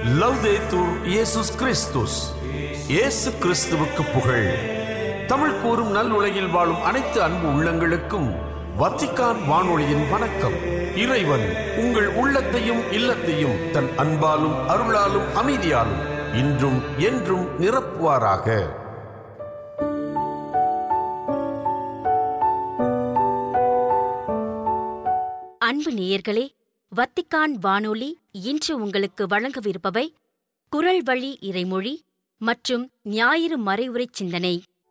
லவ்தேத்தூர் இயேசுஸ் கிறிஸ்துஸ். இயேசு கிறிஸ்துவுக்கு புகழ். தமிழ் கூறும் நல்லுலகில் வாழும் அனைத்து அன்பு உள்ளங்களுக்கும் வத்திக்கான் வானொலியின் வணக்கம். இறைவன் உங்கள் உள்ளத்தையும் இல்லத்தையும் தன் அன்பாலும் அருளாலும் அமைதியாலும் இன்றும் என்றும் நிரப்புவாராக. அன்பு நேயர்களே, வத்திக்கான் வானொலி இன்று உங்களுக்கு வழங்கவிருப்பவை குரல் வழி இறைமொழி மற்றும் ஞாயிறு மறைவுரை சிந்தனை.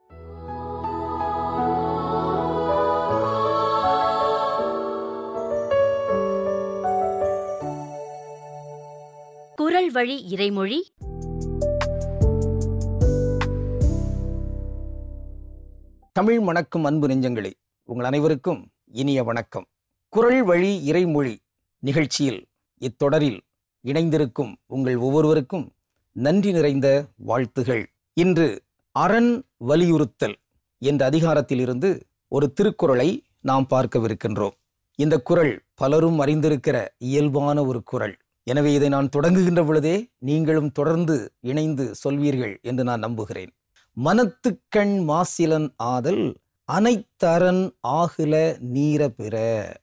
குரல் வழி இறைமொழி. தமிழ் மணக்கும் அன்பு நெஞ்சங்களே, உங்கள் அனைவருக்கும் இனிய வணக்கம். குரல் வழி இறைமொழி நிகழ்ச்சியில் இத்தொடரில் இணைந்திருக்கும் உங்கள் ஒவ்வொருவருக்கும் நன்றி நிறைந்த வாழ்த்துகள். இன்று அரண் வலியுறுத்தல் என்ற அதிகாரத்திலிருந்து ஒரு திருக்குறளை நாம் பார்க்கவிருக்கின்றோம். இந்த குறள் பலரும் அறிந்திருக்கிற இயல்பான ஒரு குறள். எனவே இதை நான் தொடங்குகின்ற பொழுதே நீங்களும் தொடர்ந்து இணைந்து சொல்வீர்கள் என்று நான் நம்புகிறேன். மனத்துக்கண் மாசிலன் ஆதல் அனைத்தரண் ஆகுல நீர பிற.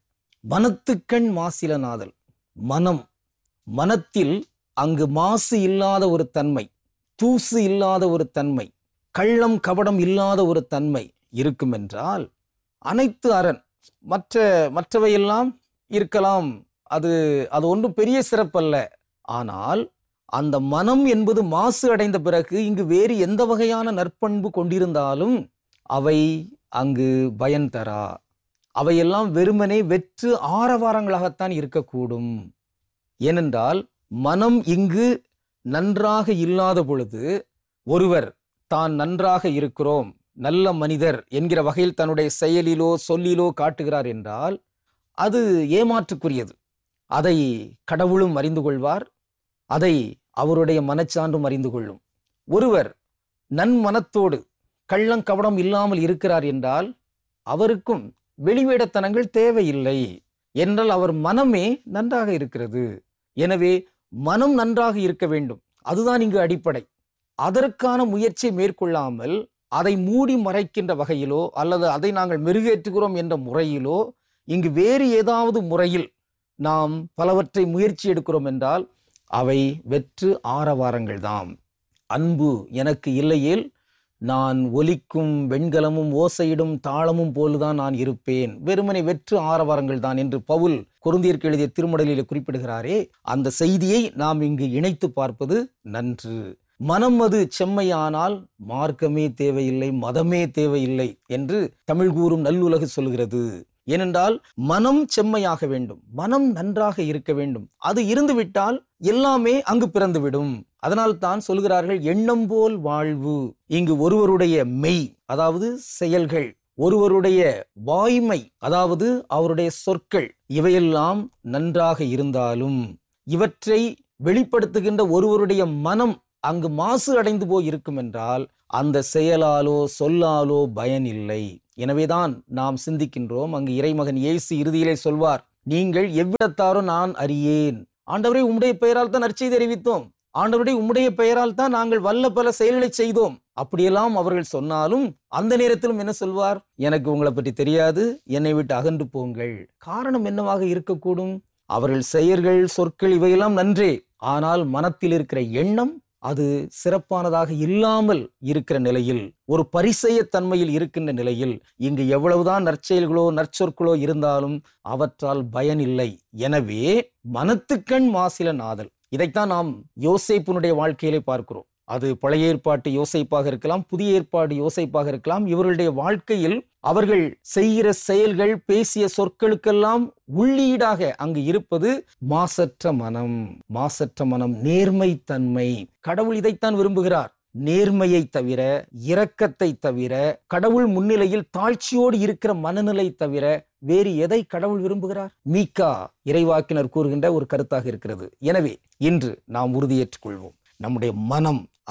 மனத்துக்கண் மாசிலன் ஆதல், மனம், மனத்தில் அங்கு மாசு இல்லாத ஒரு தன்மை, தூசு இல்லாத ஒரு தன்மை, கள்ளம் கபடம் இல்லாத ஒரு தன்மை இருக்கும் என்றால் அனைத்து அரண், மற்றவையெல்லாம் இருக்கலாம், அது ஒன்றும் பெரிய சிறப்பல்ல. ஆனால் அந்த மனம் என்பது மாசு அடைந்த பிறகு இங்கு வேறு எந்த வகையான நற்பண்பு கொண்டிருந்தாலும் அவை அங்கு பயன் தரா. அவையெல்லாம் வெறுமனே வெற்று ஆரவாரங்களாகத்தான் இருக்கக்கூடும். ஏனென்றால் மனம் இங்கு நன்றாக இல்லாத பொழுது ஒருவர் தான் நன்றாக இருக்கிறோம், நல்ல மனிதர் என்கிற வகையில் தன்னுடைய செயலிலோ சொல்லிலோ காட்டுகிறார் என்றால் அது ஏமாற்றுக்குரியது. அதை கடவுளும் அறிந்து கொள்வார், அதை அவருடைய மனச்சான்றும் அறிந்து கொள்ளும். ஒருவர் நன்மனத்தோடு கள்ளங்கபடம் இல்லாமல் இருக்கிறார் என்றால் அவருக்கும் வெளிவேடத்தனங்கள் தேவையில்லை. என்றால் அவர் மனமே நன்றாக இருக்கிறது. எனவே மனம் நன்றாக இருக்க வேண்டும், அதுதான் இங்கு அடிப்படை. அதற்கான முயற்சியை மேற்கொள்ளாமல் அதை மூடி மறைக்கின்ற வகையிலோ அல்லது அதை நாங்கள் மெருகேற்றுகிறோம் என்ற முறையிலோ இங்கு வேறு ஏதாவது முறையில் நாம் பலவற்றை முயற்சி எடுக்கிறோம் என்றால் அவை வெற்று ஆரவாரங்கள் தான். அன்பு எனக்கு இல்லையேல் நான் ஒலிக்கும் வெண்கலமும் ஓசையிடும் தாளமும் போலுதான் நான் இருப்பேன், வெறுமனை வெற்று ஆரவாரங்கள் தான் என்று பவுல் கொரிந்தியருக்கு எழுதிய திருமடலில் குறிப்பிடுகிறாரே, அந்த செய்தியை நாம் இங்கு இணைத்து பார்ப்பது நன்று. மனம் அது செம்மையானால் மார்க்கமே தேவையில்லை, மதமே தேவையில்லை என்று தமிழ் கூறும் நல்லுலகு சொல்கிறது. ஏனென்றால் மனம் செம்மையாக வேண்டும், மனம் நன்றாக இருக்க வேண்டும். அது இருந்துவிட்டால் எல்லாமே அங்கு பிறந்துவிடும். அதனால் தான் சொல்கிறார்கள் எண்ணம் போல் வாழ்வு. இங்கு ஒருவருடைய மெய், அதாவது செயல்கள், ஒருவருடைய வாய்மை, அதாவது அவருடைய சொற்கள், இவையெல்லாம் நன்றாக இருந்தாலும் இவற்றை வெளிப்படுத்துகின்ற ஒருவருடைய மனம் அங்கு மாசு அடைந்து போய் இருக்கும் என்றால் அந்த செயலாலோ சொல்லாலோ பயன் இல்லை. எனவேதான் நாம் சிந்திக்கின்றோம். அங்கு இறைமகன் இயேசு இறுதியிலே சொல்வார், நீங்கள் எவ்விடத்தாரோ நான் அறியேன். ஆண்டவரே, உம்முடைய பெயரால் தான் நற்செய்தி அறிவித்தோம், ஆண்டவருடைய உம்முடைய பெயரால் தான் நாங்கள் வல்ல பல செயல்களை செய்தோம். அப்படியெல்லாம் அவர்கள் சொன்னாலும் அந்த நேரத்திலும் என்ன சொல்வார்? எனக்கு உங்களை பற்றி தெரியாது, என்னை விட்டு அகன்று போங்கள். காரணம் என்னவாக இருக்கக்கூடும்? அவர்கள் செயல்கள், சொற்கள் இவையெல்லாம் நன்றே, ஆனால் மனத்தில் இருக்கிற எண்ணம் அது சிறப்பானதாக இல்லாமல் இருக்கிற நிலையில், ஒரு பரிசெய தன்மையில் இருக்கின்ற நிலையில் இங்கு எவ்வளவுதான் நற்செயல்களோ நற்சொற்களோ இருந்தாலும் அவற்றால் பயன் இல்லை. எனவே மனத்துக்கண் மாசிலன் ஆதல், இதைத்தான் நாம் யோசேப்பினுடைய வாழ்க்கையிலே பார்க்கிறோம். அது பழைய ஏற்பாட்டு யோசேப்பாக இருக்கலாம், புதிய ஏற்பாடு யோசேப்பாக இருக்கலாம். இவர்களுடைய வாழ்க்கையில் அவர்கள் செய்கிற செயல்கள், பேசிய சொற்களுக்கெல்லாம் உள்ளீடாக அங்கு இருப்பது மாசற்ற மனம். மாசற்ற மனம், நேர்மை தன்மை. கடவுள் இதைத்தான் விரும்புகிறார். நேர்மையை தவிர, இரக்கத்தை தவிர, கடவுள் முன்னிலையில் தாழ்ச்சியோடு இருக்கிற மனநிலை தவிர வேறு எதை கடவுள் விரும்புகிறார்? மீகா இறைவாக்கினர் கூறுகின்ற ஒரு கருத்தாக இருக்கிறது. எனவே இன்று நாம் உறுதியேற்றுக் கொள்வோம், நம்முடைய மனம்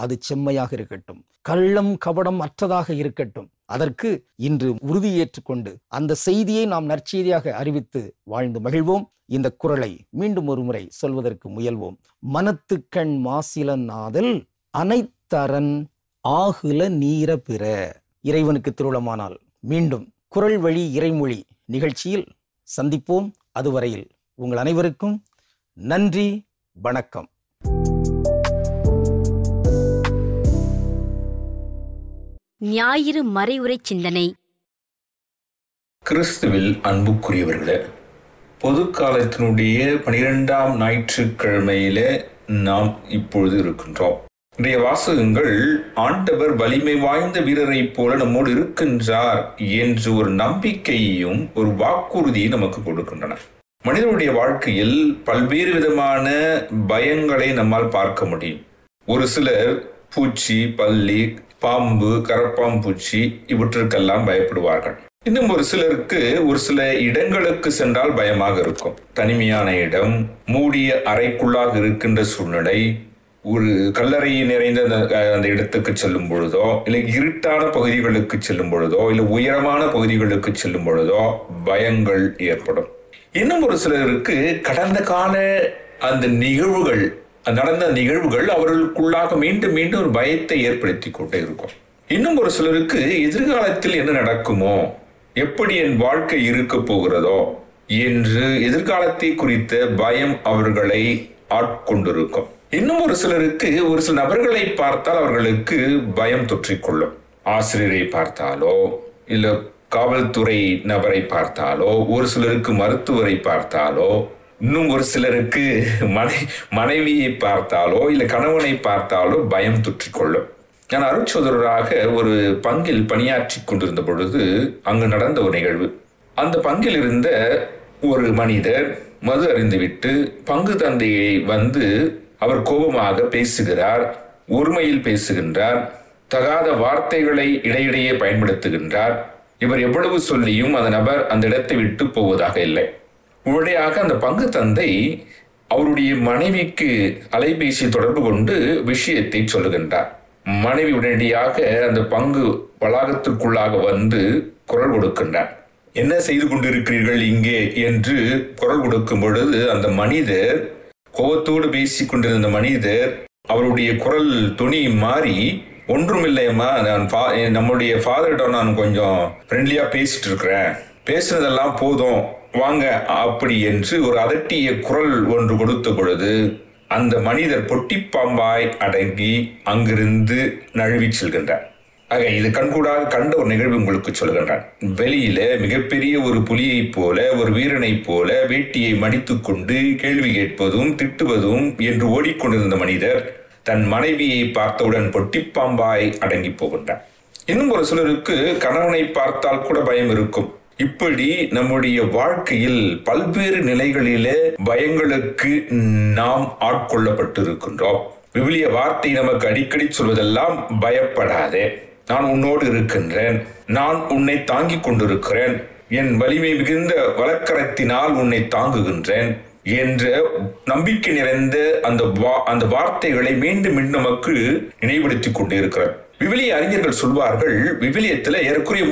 அது செம்மையாக இருக்கட்டும், கள்ளம் கபடம் அற்றதாக இருக்கட்டும். அதற்கு இன்று உறுதியேற்றுக்கொண்டு அந்த செய்தியை நாம் நற்செய்தியாக அறிவித்து வாழ்ந்து மகிழ்வோம். இந்த குறளை மீண்டும் ஒரு முறை சொல்வதற்கு முயல்வோம். மனத்துக்கண் மாசிலன் ஆதல் அனைத்தரன் ஆகுல நீர பிற. இறைவனுக்கு திருவுளமானால் மீண்டும் குறள் வழி இறைமொழி நிகழ்ச்சியில் சந்திப்போம். அதுவரையில் உங்கள் அனைவருக்கும் நன்றி, வணக்கம். ஞாயிறு மறைவுரை சிந்தனை. கிறிஸ்துவில் அன்புக்குரியவர்களே, பொது காலத்தினுடைய 12ஆம் ஞாயிற்றுக்கிழமையில நாம் இப்பொழுது இருக்கின்றோம். இன்றைய வாசகங்கள் ஆண்டவர் வலிமை வாய்ந்த வீரரை போல நம்மோடு இருக்கின்றார் என்று ஒரு நம்பிக்கையையும் ஒரு வாக்குறுதியை நமக்கு கொடுக்கின்றன. மனிதனுடைய வாழ்க்கையில் பல்வேறு விதமான பயங்களை நம்மால் பார்க்க முடியும். ஒரு சிலர் பூச்சி, பல்லி, பாம்பு, கரப்பாம்பூச்சி இவற்றுக்கெல்லாம் பயப்படுவார்கள். இன்னும் ஒரு சிலருக்கு ஒரு சில இடங்களுக்கு சென்றால் பயமாக இருக்கும். தனிமையான இடம், மூடிய அறைக்குள்ளாக இருக்கின்ற சூழ்நிலை, ஒரு கல்லறை நிறைந்த அந்த இடத்துக்கு செல்லும் பொழுதோ, இல்லை இருட்டான பகுதிகளுக்கு செல்லும் பொழுதோ, இல்லை உயரமான பகுதிகளுக்கு செல்லும் பொழுதோ பயங்கள் ஏற்படும். இன்னும் ஒரு சிலருக்கு கடந்த கால அந்த நிகழ்வுகள், நடந்த நிகழ்வுகள் அவர்களுக்குள்ளாக மீண்டும் மீண்டும் ஒரு பயத்தை ஏற்படுத்தி கொண்டே இருக்கும். இன்னும் ஒரு சிலருக்கு எதிர்காலத்தில் என்ன நடக்குமோ, எப்படி என் வாழ்க்கை இருக்க போகிறதோ என்று எதிர்காலத்தை குறித்த பயம் அவர்களை ஆட்கொண்டிருக்கும். இன்னும் ஒரு சிலருக்கு ஒரு சில நபர்களை பார்த்தால் அவர்களுக்கு பயம் தொற்றிக்கொள்ளும். ஆசிரியரை பார்த்தாலோ, இல்ல காவல்துறை நபரை பார்த்தாலோ, ஒரு சிலருக்கு மருத்துவரை பார்த்தாலோ, இன்னும் ஒரு சிலருக்கு மனைவியை பார்த்தாலோ இல்ல கணவனை பார்த்தாலோ பயம் தொற்றிக்கொள்ளும். நான் அருட்சோதரராக ஒரு பங்கில் பணியாற்றி கொண்டிருந்த பொழுது அங்கு நடந்த ஒரு நிகழ்வு. அந்த பங்கில் இருந்த ஒரு மனிதர் மது அருந்துவிட்டு பங்கு தந்தையை வந்து அவர் கோபமாக பேசுகிறார், ஒருமையில் பேசுகின்றார், தகாத வார்த்தைகளை இடையிடையே பயன்படுத்துகின்றார். இவர் எவ்வளவு சொல்லியும் அந்த நபர் அந்த இடத்தை விட்டு போவதாக இல்லை. உடனடியாக அந்த பங்கு தந்தை அவருடைய மனைவிக்கு அலைபேசி தொடர்பு கொண்டு விஷயத்தை சொல்லுகின்றார். மனைவி உடனடியாக அந்த பங்கு வளாகத்திற்குள்ளாக வந்து குரல் கொடுக்கின்றார். என்ன செய்து கொண்டிருக்கிறீர்கள் இங்கே என்று குரல் கொடுக்கும் பொழுது அந்த மனிதர், கோபத்தோடு பேசி கொண்டிருந்த மனிதர், அவருடைய குரல் துணி மாறி, ஒன்றுமில்லையம்மா, நான் நம்முடைய ஃபாதரிடம் நான் கொஞ்சம் ஃப்ரெண்ட்லியா பேசிட்டு இருக்கிறேன், பேசுனதெல்லாம் போதும், வாங்க அப்படி என்று ஒரு அதட்டிய குரல் ஒன்று கொடுத்த பொழுது அந்த மனிதர் பொட்டிப்பாம்பாய் அடங்கி அங்கிருந்து நழுவி செல்கின்றார். ஆக இது கண்கூடாக கண்ட ஒரு நிகழ்வு உங்களுக்கு சொல்கின்றான். வெளியில மிகப்பெரிய ஒரு புலியை போல, ஒரு வீரனை போல வேட்டியை மடித்துக் கொண்டு கேள்வி கேட்பதும் திட்டுவதும் என்று ஓடிக்கொண்டிருந்த மனிதர் தன் மனைவியை பார்த்தவுடன் பொட்டிப்பாம்பாய் அடங்கி போகின்றார். இன்னும் ஒரு சிலருக்கு கணவனை பார்த்தால் கூட பயம் இருக்கும். இப்படி நம்முடைய வாழ்க்கையில் பல்வேறு நிலைகளிலே பயங்களுக்கு நாம் ஆட்கொள்ளப்பட்டிருக்கின்றோம். விவிலிய வார்த்தை நமக்கு அடிக்கடி சொல்வதெல்லாம் பயப்படாதே, நான் உன்னோடு இருக்கின்றேன், நான் உன்னை தாங்கிக் கொண்டிருக்கிறேன், என் வலிமை மிகுந்த வலக்கரத்தினால் உன்னை தாங்குகின்றேன் என்ற நம்பிக்கை நிறைந்த அந்த வார்த்தைகளை மீண்டும் மீண்டும் நமக்கு நினைவுபடுத்திக் கொண்டே இருக்கிறார். விவிலிய அறிஞர்கள் சொல்வார்கள், விவிலியத்தில் ஏறக்குறைய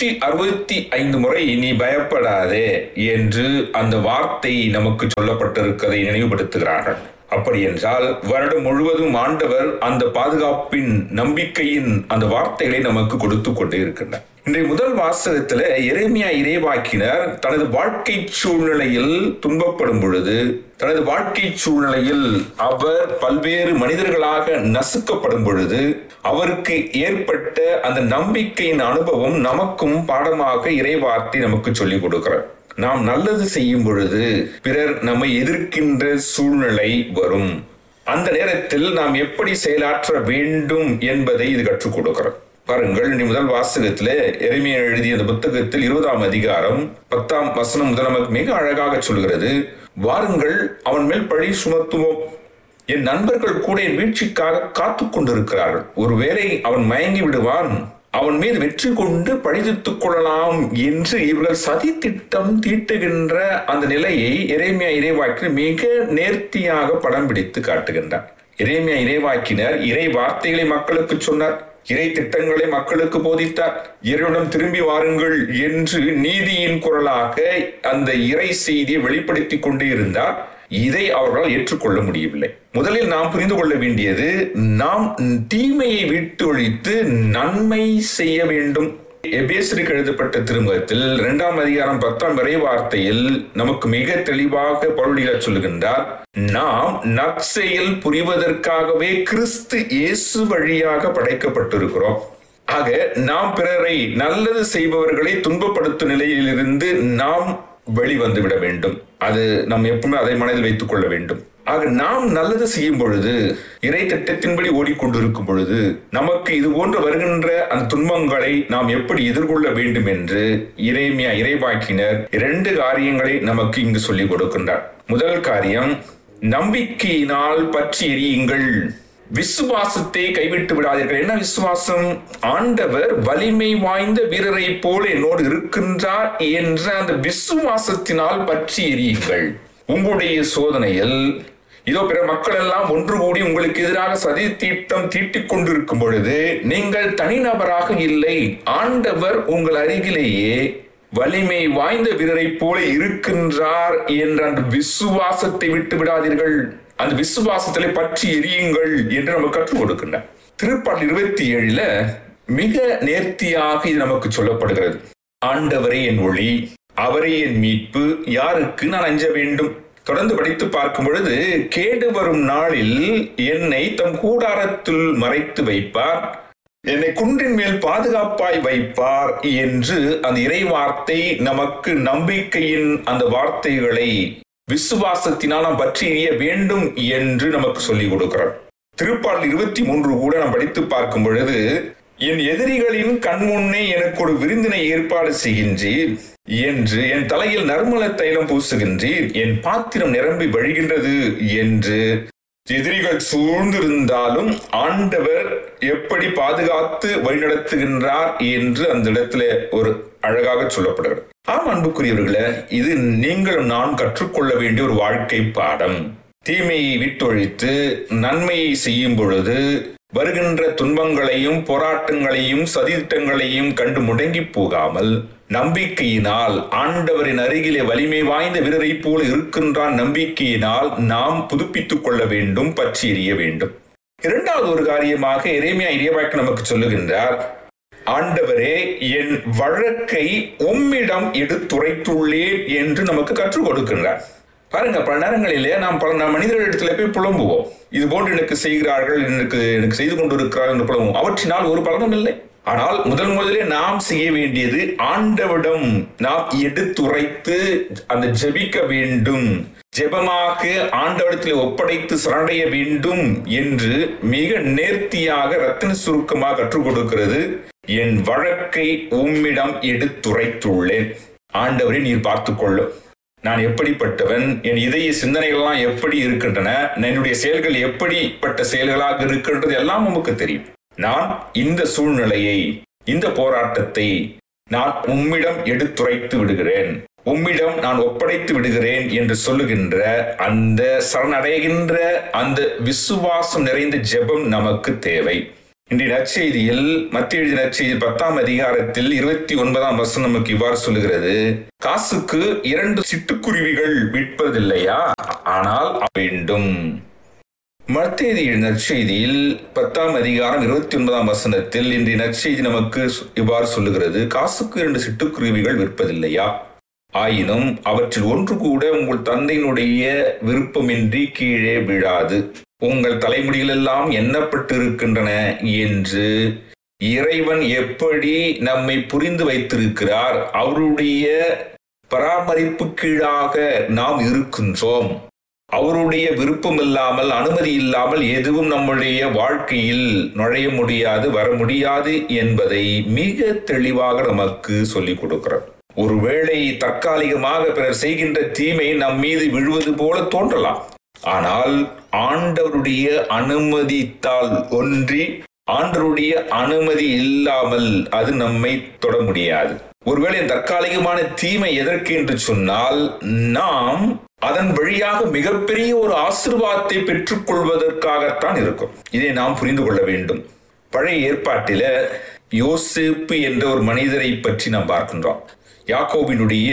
365 முறை நீ பயப்படாதே என்று அந்த வார்த்தை நமக்கு சொல்லப்பட்டிருக்கிறதை நினைவுபடுத்துகிறார்கள். அப்படி என்றால் வருடம் முழுவதும் ஆண்டவர் அந்த பாதுகாப்பின் நம்பிக்கையின் அந்த வார்த்தைகளை நமக்கு கொடுத்து கொண்டே இருக்கின்றார். இன்றைய முதல் வாசகத்துல எரேமியா இறைவாக்கினர் தனது வாழ்க்கை சூழ்நிலையில் துன்பப்படும் பொழுது, தனது வாழ்க்கை சூழ்நிலையில் அவர் பல்வேறு மனிதர்களாக நசுக்கப்படும் பொழுது அவருக்கு ஏற்பட்ட அந்த நம்பிக்கையின் அனுபவம் நமக்கும் பாடமாக இறைவார்த்தை நமக்கு சொல்லிக் கொடுக்கிறார். நாம் நல்லது செய்யும் பொழுது பிறர் நம்மை எதிர்க்கின்ற சூழ்நிலை வரும். அந்த நேரத்தில் நாம் எப்படி செயலாற்ற வேண்டும் என்பதை இது கற்றுக் கொடுக்கிறது. பாருங்கள், முதல் வாசகத்திலே எரேமியா எழுதிய அந்த புத்தகத்தில் 20ஆம் அதிகாரம் 10ஆம் வசனம் முதல் நமக்கு மிக அழகாக சொல்கிறது, வாருங்கள் அவன் மேல் பழி சுமத்துவோம், என் நண்பர்கள் கூட என் வீழ்ச்சிக்காக காத்து கொண்டிருக்கிறார்கள், ஒருவேளை அவன் மயங்கி விடுவான், அவன் மீது வெற்றி கொண்டு பழித்துக் கொள்ளலாம் என்று இவர்கள் சதி திட்டம் தீட்டுகின்ற அந்த நிலையை எரேமியா இறைவாக்கில் மிக நேர்த்தியாக படம் பிடித்து காட்டுகின்றார். எரேமியா இறைவாக்கினர் இறை வார்த்தைகளை மக்களுக்கு சொன்னார், இறை திட்டங்களை மக்களுக்கு போதித்தார். இறைவனிடம் திரும்பி வாருங்கள் என்று நீதியின் குரலாக அந்த இறை செய்தியை வெளிப்படுத்தி கொண்டே இருந்தார். இதை அவர்களால் ஏற்றுக்கொள்ள முடியவில்லை. முதலில் நாம் புரிந்து கொள்ள வேண்டியது, நாம் தீமையை விட்டு ஒழித்து நன்மை செய்ய வேண்டும். எபேசியருக்கு எழுதப்பட்ட திருமுகத்தில் 2ஆம் அதிகாரம் 10ஆம் இறை வார்த்தையில் நமக்கு மிக தெளிவாக பவுல் சொல்லுகின்றார், நாம் நற்செயல் புரிவதற்காகவே கிறிஸ்து இயேசு வழியாக படைக்கப்பட்டிருக்கிறோம். ஆக நாம் பிறரை நல்லது செய்பவர்களை துன்பப்படுத்தும் நிலையிலிருந்து நாம் வெளிவந்து விட வேண்டும். அது நாம் எப்பவுமே அதை மனதில் வைத்துக் கொள்ள வேண்டும். ஆக நாம் நல்லது செய்யும் பொழுது, இறை திட்டத்தின்படி ஓடிக்கொண்டிருக்கும் பொழுது, நமக்கு இது போன்று வருகின்ற அந்த துன்பங்களை நாம் எப்படி எதிர்கொள்ள வேண்டும் என்று எரேமியா இறைவாக்கினர் 2 காரியங்களை நமக்கு இங்கு சொல்லிக் கொடுக்கின்றார். முதல் காரியம், நம்பிக்கையினால் பற்றி எரியுங்கள், விசுவாசத்தை கைவிட்டு விடாதீர்கள். என்ன விசுவாசம்? ஆண்டவர் வலிமை வாய்ந்த வீரரை போல என்னோடு இருக்கின்றார் என்ற அந்த விசுவாசத்தினால் பற்றி எரியுங்கள். உங்களுடைய சோதனையில் இதோ பிற மக்கள் எல்லாம் ஒன்று கூடி உங்களுக்கு எதிராக சதி தீட்டம் தீட்டிக் கொண்டிருக்கும் பொழுது, நீங்கள் தனிநபராக இல்லை, ஆண்டவர் உங்கள் அருகிலேயே வலிமை வாய்ந்த வீரரை போல இருக்கின்றார் என்ற அந்த விசுவாசத்தை விட்டு விடாதீர்கள். அந்த விசுவாசத்திலே பற்றி எரியுங்கள் என்று நமக்கு கற்றுக் கொடுக்கின்றார். திருப்பாடல் 27 மிக நேர்த்தியாக இது நமக்கு சொல்லப்படுகிறது. ஆண்டவரே என் ஒளி, அவரே என் மீட்பு, யாருக்கு நான் அஞ்ச வேண்டும்? தொடர்ந்து படித்து பார்க்கும் பொழுது, கேடு வரும் நாளில் என்னை தம் கூடாரத்தில் மறைத்து வைப்பார், என்னை குன்றின் மேல் பாதுகாப்பாய் வைப்பார் என்று அந்த இறை வார்த்தை நமக்கு நம்பிக்கையின் அந்த வார்த்தைகளை விசுவாசத்தினால் நாம் பற்றி எறிய வேண்டும் என்று நமக்கு சொல்லிக் கொடுக்கிறார். திருப்பாடல் 23 கூட நாம் படித்து பார்க்கும் பொழுது, என் எதிரிகளின் கண்முன்னே எனக்கு ஒரு விருந்தினை ஏற்பாடு செய்கின்றீர் என்று, என் தலையில் நறுமண தைலம் பூசுகின்றீர், என் பாத்திரம் நிரம்பி வழிகின்றது என்று. எதிரிகள் சூழ்ந்திருந்தாலும் ஆண்டவர் எப்படி பாதுகாத்து வழிநடத்துகின்றார் என்று அந்த இடத்துல ஒரு அழகாக சொல்லப்படுகிறது. ஆம் அன்புக்குரியவர்களே, இது நீங்களும் நான் கற்றுக்கொள்ள வேண்டிய ஒரு வாழ்க்கை பாடம். தீமையை விட்டொழித்து நன்மையை செய்யும் பொழுது வருகின்ற துன்பங்களையும் போராட்டங்களையும் சதித்திட்டங்களையும் கண்டு முடங்கி போகாமல், நம்பிக்கையினால் ஆண்டவரின் அருகிலே வலிமை வாய்ந்த வீரரை போல இருக்கின்றான் நம்பிக்கையினால் நாம் புதுப்பித்துக் கொள்ள வேண்டும், பற்றி எறிய வேண்டும். இரண்டாவது ஒரு காரியமாக எரேமியா இறைவாக்கு நமக்கு சொல்லுகின்றார், ஆண்டவரே என் வழக்கை உம்மிடம் எடுத்துரைத்துள்ளேன் என்று நமக்கு கற்றுக் கொடுக்கின்றார். பாருங்க, பல நேரங்களிலே நாம் பல மனிதர்களிடத்துல போய் புலம்புவோம், இது போன்று எனக்கு செய்கிறார்கள், எனக்கு செய்து கொண்டிருக்கிறார்கள் என்று புலம்புவோம். அவற்றினால் ஒரு பலனும் இல்லை. ஆனால் முதலே நாம் செய்ய வேண்டியது, ஆண்டவரிடம் நாம் எடுத்துரைத்து அந்த ஜெபிக்க வேண்டும், ஜெபமாக ஆண்டவரிடத்தில் ஒப்படைத்து சரணடைய வேண்டும் என்று மிக நேர்த்தியாக ரத்தின சுருக்கமாக கற்றுக் கொடுக்கிறது. என் வழக்கை உம்மிடம் எடுத்துரைத்துள்ளேன். ஆண்டவரை நீர் பார்த்துக்கொள்ளும், நான் எப்படிப்பட்டவன், என் இதய சிந்தனைகள்லாம் எப்படி இருக்கின்றன, என்னுடைய செயல்கள் எப்படிப்பட்ட செயல்களாக இருக்கின்றது எல்லாம் நமக்கு தெரியும். நான் இந்த சூழ்நிலையை, இந்த போராட்டத்தை நான் உம்மிடம் எடுத்துரைத்து விடுகிறேன், உம்மிடம் நான் ஒப்படைத்து விடுகிறேன் என்று சொல்லுகின்ற அந்த சரணடைகின்ற அந்த விசுவாசம் நிறைந்த ஜெபம் நமக்கு தேவை. இன்றைய நற்செய்தியில், மத்திய எழுதிய நற்செய்தியில் 10ஆம் அதிகாரத்தில் 29ஆம் வசனம் நமக்கு இவ்வாறு சொல்லுகிறது, காசுக்கு 2 சிட்டுக்குருவிகள் விற்பதில்லையா? ஆனால் வேண்டும். மத்திய நற்செய்தியில் 10ஆம் அதிகாரம் 29ஆம் வசனத்தில் இன்றைய நற்செய்தி நமக்கு இவ்வாறு சொல்லுகிறது, காசுக்கு 2 சிட்டுக்குருவிகள் விற்பதில்லையா? ஆயினும் அவற்றில் ஒன்று கூட உங்கள் தந்தையினுடைய விருப்பமின்றி கீழே விழாது, உங்கள் தலைமுடிகள் எல்லாம் எண்ணப்பட்டு இருக்கின்றன என்று இறைவன் எப்படி நம்மை புரிந்து வைத்திருக்கிறார், அவருடைய பராமரிப்பு கீழாக நாம் இருக்கின்றோம். அவருடைய விருப்பம் இல்லாமல், அனுமதி இல்லாமல் எதுவும் நம்முடைய வாழ்க்கையில் நுழைய முடியாது, வர முடியாது என்பதை மிக தெளிவாக நமக்கு சொல்லிக் கொடுக்கிறார். ஒருவேளை தற்காலிகமாக பிறர் செய்கின்ற தீமை நம் மீது விழுவது போல தோன்றலாம். ஆனால் ஆண்டவருடைய அனுமதித்தால் ஒன்றி, ஆண்டவருடைய அனுமதி இல்லாமல் அது நம்மை தொட முடியாது. ஒருவேளை தற்காலிகமான தீமை எதற்கு என்று சொன்னால், நாம் அதன் வழியாக மிகப்பெரிய ஒரு ஆசீர்வாதத்தை பெற்றுக் கொள்வதற்காகத்தான் இருக்கும். இதை நாம் புரிந்து கொள்ள வேண்டும். பழைய ஏற்பாட்டில யோசேப்பு என்ற ஒரு மனிதரை பற்றி நாம் பார்க்கின்றோம். யாக்கோபினுடைய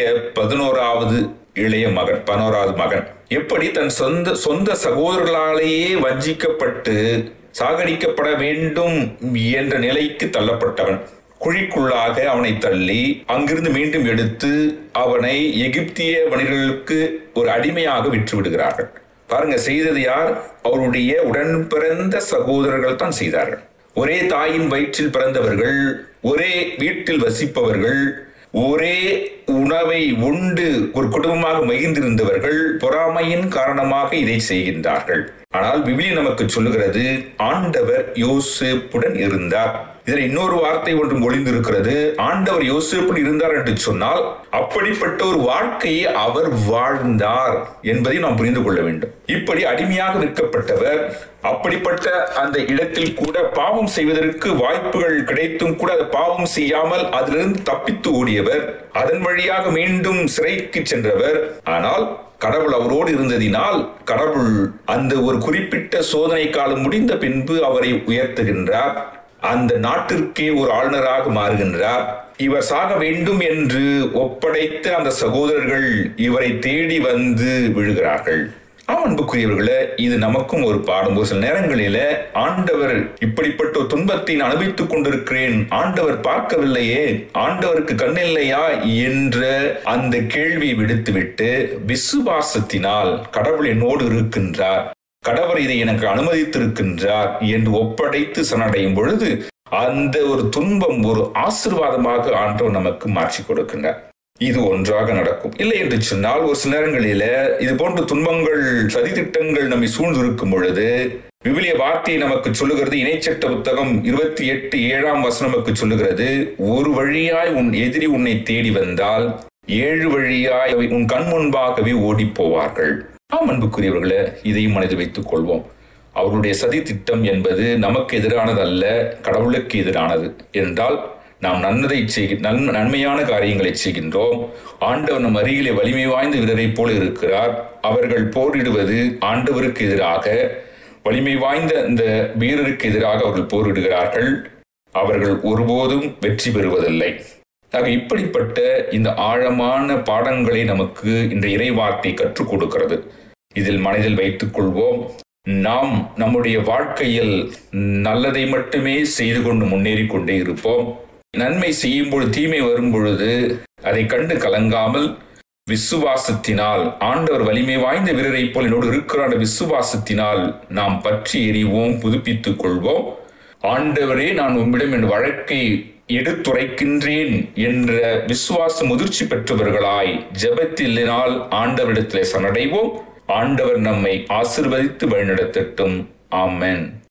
11வது இளைய மகன், 11வது மகன். எப்படி தன் சொந்த சகோதரர்களாலேயே வஞ்சிக்கப்பட்டு சாகடிக்கப்பட வேண்டும் என்ற நிலைக்கு தள்ளப்பட்டவன். குழிக்குள்ளாக அவனை தள்ளி அங்கிருந்து மீண்டும் எடுத்து அவனை எகிப்திய வணிகர்களுக்கு ஒரு அடிமையாக விற்று விடுகிறார்கள். பாருங்க, செய்தது யார்? அவருடைய உடன் பிறந்த சகோதரர்கள் தான் செய்தார்கள். ஒரே தாயின் வயிற்றில் பிறந்தவர்கள், ஒரே வீட்டில் வசிப்பவர்கள், ஒரே உணவை உண்டு ஒரு குடும்பமாக மகிழ்ந்திருந்தவர்கள் பொறாமையின் காரணமாக இதை செய்கின்றார்கள். ஆனால் விவிலியம் நமக்கு சொல்லுகிறது, ஆண்டவர் யோசேப்புடன் இருந்தார். இதில் இன்னொரு வார்த்தை ஒன்றும் ஒளிந்திருக்கிறது. ஆண்டவர் யோசேப்புடன் இருந்தார் என்று சொன்னால் அப்படிப்பட்ட ஒரு வாழ்க்கையை அவர் வாழ்ந்தார் என்பதை நாம் புரிந்து கொள்ள வேண்டும். இப்படி அடிமையாக விற்கப்பட்டவர், அப்படிப்பட்ட அந்த இடத்தில் கூட பாவம் செய்வதற்கு வாய்ப்புகள் கிடைத்தும் கூட அதை பாவம் செய்யாமல் அதிலிருந்து தப்பித்து ஓடியவர், அதன் வழியாக மீண்டும் சிறைக்கு சென்றவர். ஆனால் கடவுள் அவரோடு இருந்ததினால் கடவுள் அந்த ஒரு குறிப்பிட்ட சோதனை காலம் முடிந்த பின்பு அவரை உயர்த்துகின்றார். அந்த நாட்டிற்கே ஒரு ஆளுநராக மாறுகின்றார். இவர் சாக வேண்டும் என்று ஒப்படைத்த அந்த சகோதரர்கள் இவரை தேடி வந்து விழுகிறார்கள். அன்புக்குரியவர்களே, இது நமக்கும் ஒரு பாடம். ஒரு சில நேரங்களில ஆண்டவர் இப்படிப்பட்ட ஒரு துன்பத்தை அனுபவித்துக் கொண்டிருக்கிறேன், ஆண்டவர் பார்க்கவில்லையே, ஆண்டவருக்கு கண்ணில்லையா என்ற அந்த கேள்வியை விடுத்துவிட்டு விசுவாசத்தினால் கடவுள் என்னோடு இருக்கின்றார், கடவுள் இதை எனக்கு அனுமதித்திருக்கின்றார் என்று ஒப்படைத்து சரணடையும் பொழுது அந்த ஒரு துன்பம் ஒரு ஆசீர்வாதமாக ஆண்டவர் நமக்கு மாற்றி கொடுக்கின்றார். இது ஒன்றாக நடக்கும். இல்லை என்று சொன்னால் ஒரு சில நேரங்களில இது போன்ற துன்பங்கள், சதித்திட்டங்கள் நம்மை சூழ்ந்திருக்கும் பொழுது விவிலிய வார்த்தையை நமக்கு சொல்லுகிறது. இணைச்சட்ட புத்தகம் 28:7 நமக்கு சொல்லுகிறது, ஒரு வழியாய் உன் எதிரி உன்னை தேடி வந்தால் 7 வழியாய் உன் கண் முன்பாகவே ஓடி போவார்கள். அன்புக்குரியவர்களே, இதையும் மனதில் வைத்துக் கொள்வோம். அவருடைய சதி திட்டம் என்பது நமக்கு எதிரானது அல்ல, கடவுளுக்கு எதிரானது. என்றால் நாம் நன்மையான காரியங்களை செய்கின்றோம். ஆண்டவர் நம் அருகிலே வலிமை வாய்ந்த வீரரை போல இருக்கிறார். அவர்கள் போரிடுவது ஆண்டவருக்கு எதிராக, வலிமை வாய்ந்த இந்த வீரருக்கு எதிராக அவர்கள் போரிடுகிறார்கள். அவர்கள் ஒருபோதும் வெற்றி பெறுவதில்லை. ஆக இப்படிப்பட்ட இந்த ஆழமான பாடங்களை நமக்கு இந்த இறைவார்த்தை கற்றுக் கொடுக்கிறது. இதில் மனதில் வைத்துக் கொள்வோம். நாம் நம்முடைய வாழ்க்கையில் நல்லதை மட்டுமே செய்து கொண்டு முன்னேறி கொண்டே இருப்போம். நன்மை செய்யும் பொழுது தீமை வரும் பொழுது அதை கண்டு கலங்காமல் விசுவாசத்தினால், ஆண்டவர் வலிமை வாய்ந்த வீரரை போல் என்னோடு இருக்கிற விசுவாசத்தினால் நாம் பற்றி எறிவோம், புதுப்பித்துக் கொள்வோம். ஆண்டவரே, நான் உம்மிடம் என் வழக்கை எடுத்துரைக்கின்றேன் என்ற விசுவாச முதிர்ச்சி பெற்றவர்களாய் ஜெபத்தினால் ஆண்டவரிடத்திலே சரணடைவோம். ஆண்டவர் நம்மை ஆசீர்வதித்து வழிநடத்தட்டும். ஆமென்.